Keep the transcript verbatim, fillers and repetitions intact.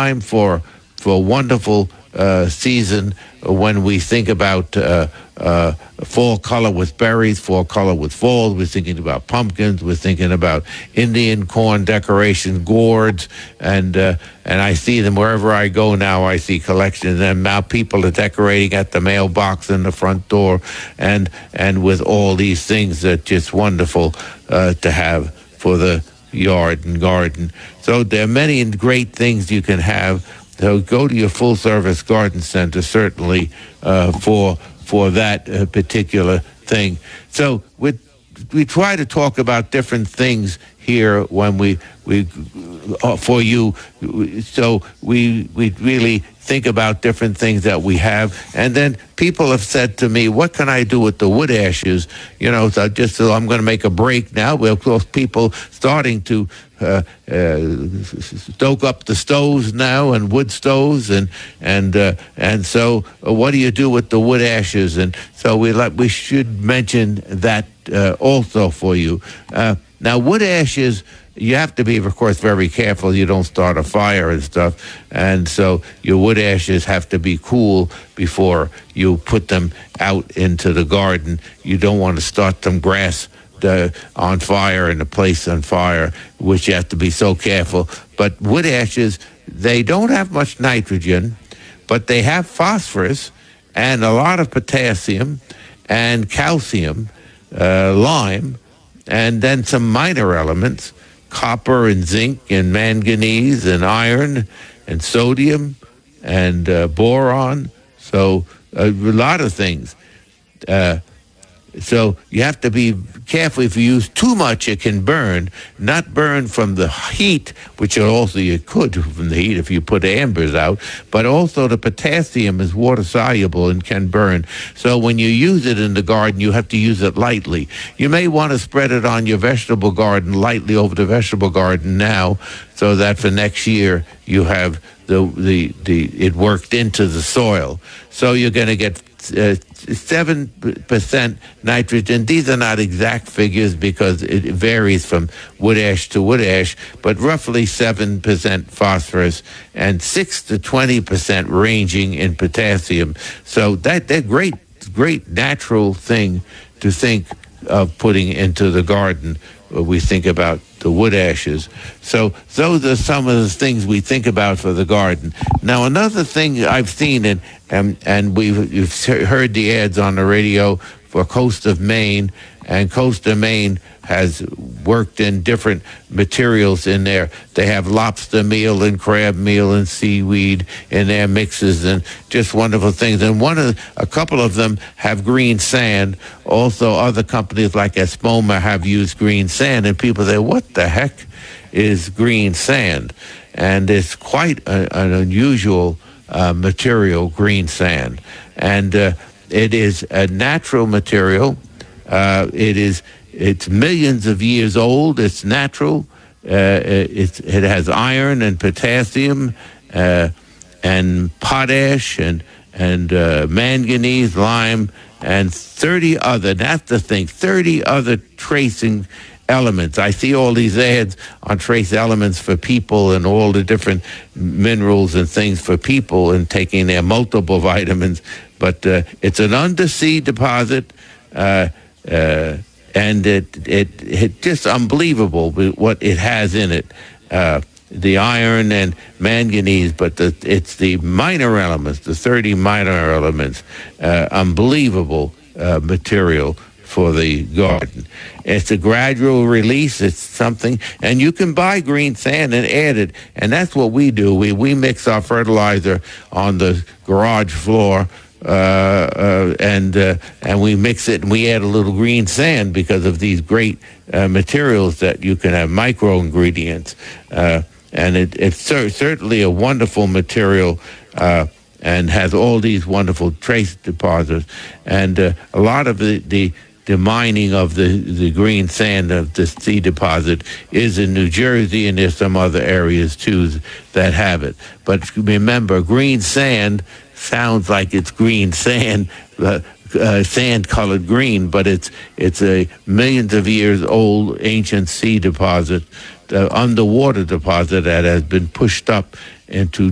time for for wonderful uh, season when we think about uh, uh, fall color with berries, fall color with fall. We're thinking about pumpkins. We're thinking about Indian corn decoration, gourds, and uh, and I see them wherever I go now. I see collections of them. Now people are decorating at the mailbox in the front door, and and with all these things that just wonderful uh, to have for the yard and garden. So there are many great things you can have. So go to your full-service garden center, certainly, uh, for for that uh, particular thing. So we we try to talk about different things here when we we uh, for you. So we we really think about different things that we have, and then people have said to me, "What can I do with the wood ashes?" You know, so just so I'm going to make a break now. Well, of course, people starting to uh, uh, stoke up the stoves now, and wood stoves, and and uh, and so uh, what do you do with the wood ashes? And so we like we should mention that uh, also for you. Uh, now, wood ashes. You have to be, of course, very careful you don't start a fire and stuff. And so your wood ashes have to be cool before you put them out into the garden. You don't want to start some grass uh, on fire and the place on fire, which you have to be so careful. But wood ashes, they don't have much nitrogen, but they have phosphorus and a lot of potassium and calcium, uh, lime, and then some minor elements. Copper and zinc and manganese and iron and sodium and uh, boron. So a lot of things. Uh, so you have to be careful. If you use too much, it can burn. Not burn from the heat, which also you could from the heat if you put ambers out, but also the potassium is water soluble and can burn. So when you use it in the garden, you have to use it lightly. You may want to spread it on your vegetable garden lightly over the vegetable garden now, so that for next year you have the the, the it worked into the soil. So you're going to get Uh, seven percent nitrogen. These are not exact figures because it varies from wood ash to wood ash, but roughly seven percent phosphorus and six to twenty percent ranging in potassium. So that that great, great natural thing to think of putting into the garden. We think about the wood ashes. So those are some of the things we think about for the garden. Now, another thing I've seen, and and, and we've you've heard the ads on the radio for Coast of Maine, and Coast of Maine has worked in different materials in there. They have lobster meal and crab meal and seaweed in their mixes, and just wonderful things. And one of a couple of them have green sand. Also, other companies like Espoma have used green sand, and people say, "What the heck is green sand?" And it's quite a, an unusual uh, material, green sand, and uh, it is a natural material. Uh, it is. It's millions of years old. It's natural. Uh, it's, it has iron and potassium uh, and potash and and uh, manganese, lime, and thirty other. That's the thing. thirty other tracing elements. I see all these ads on trace elements for people and all the different minerals and things for people and taking their multiple vitamins. But uh, it's an undersea deposit. Uh, uh, And it, it it just unbelievable what it has in it, uh, the iron and manganese, but the, it's the minor elements, the thirty minor elements, uh, unbelievable uh, material for the garden. It's a gradual release. It's something, and you can buy green sand and add it, and that's what we do. We we mix our fertilizer on the garage floor. Uh, uh, and uh, and we mix it and we add a little green sand because of these great uh, materials that you can have micro ingredients, uh, and it, it's cer- certainly a wonderful material uh, and has all these wonderful trace deposits, and uh, a lot of the, the the mining of the, the green sand of the sea deposit is in New Jersey, and there's some other areas too that have it. But remember, green sand sounds like it's green sand, uh, uh, sand-colored green, but it's it's a millions of years old ancient sea deposit, uh, underwater deposit that has been pushed up into